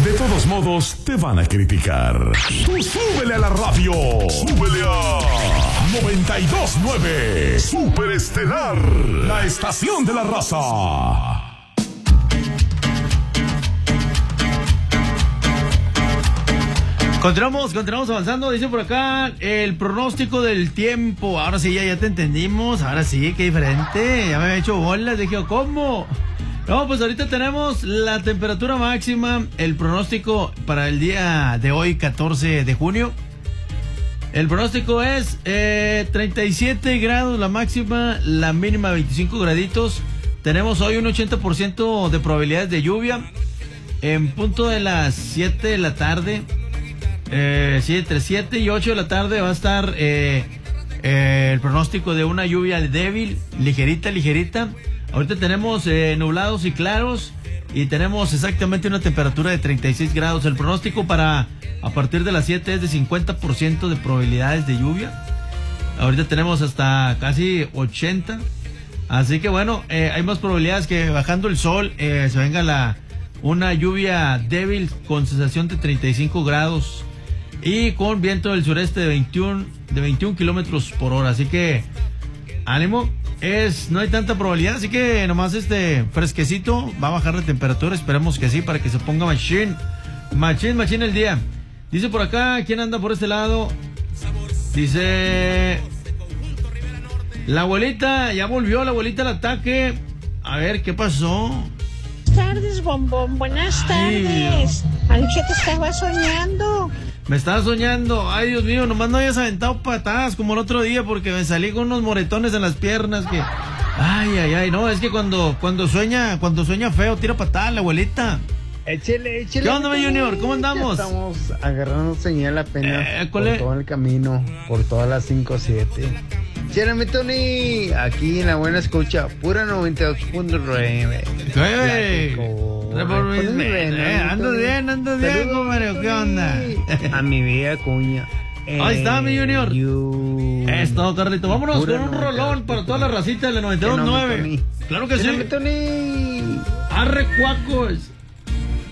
De todos modos, te van a criticar. Tú súbele a la radio. Súbele a 92.9. Superestelar. La estación de la raza. Continuamos avanzando. Dice por acá el pronóstico del tiempo. Ahora sí, ya te entendimos. Ahora sí, qué diferente. Ya me había hecho bolas. Dije, ¿cómo? No, pues ahorita tenemos la temperatura máxima. El pronóstico para el día de hoy, 14 de junio. El pronóstico es 37 grados la máxima, la mínima 25 graditos. Tenemos hoy un 80% de probabilidades de lluvia. En punto de las 7 de la tarde. Sí, entre 7 y 8 de la tarde va a estar el pronóstico de una lluvia débil, ligerita. Ahorita tenemos nublados y claros y tenemos exactamente una temperatura de 36 grados. El pronóstico para a partir de las 7 es de 50% de probabilidades de lluvia. Ahorita tenemos hasta casi 80. Así que bueno, hay más probabilidades que bajando el sol se venga una lluvia débil con sensación de 35 grados. Y con viento del sureste de 21 kilómetros por hora. Así que, ánimo. No hay tanta probabilidad. Así que nomás fresquecito. Va a bajar la temperatura. Esperemos que sí, para que se ponga machín el día. Dice por acá, ¿quién anda por este lado? Dice, la abuelita, ya volvió la abuelita al ataque. A ver, ¿qué pasó? Buenas tardes, bombón. Buenas tardes. Anoche te estaba soñando. Me estaba soñando. Ay, Dios mío, nomás no hayas aventado patadas como el otro día, porque me salí con unos moretones en las piernas que... Ay, no, es que cuando sueña feo, tira patadas la abuelita. Échele. ¿Qué onda, mi Junior? ¿Cómo andamos? Ya estamos agarrando señal apenas por ¿cuál todo el camino, por todas las 5-7. Échele, mi Tony, aquí en la buena escucha, pura 92.9. Ando bien, compadre, ¿qué onda? A mi vieja cuña. Ahí está, mi Junior. Es todo, Carlito. Vámonos Pura con un rolón para toda la racita de la 92.9. Claro que sí. Tony. Arre, cuacos.